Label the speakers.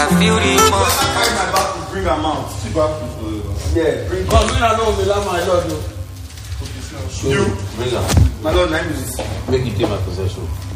Speaker 1: feel the
Speaker 2: money. I carry my back to bring am out. Yeah, bring.
Speaker 3: Come, bring am out, my lord.
Speaker 2: You
Speaker 4: bring am.
Speaker 2: My lord, 9 minutes.
Speaker 4: Make it take my possession.